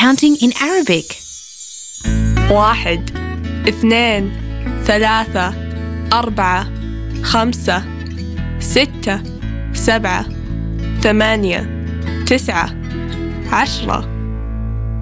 counting in Arabic. 1 2 3 4 5 6 7 8 9 10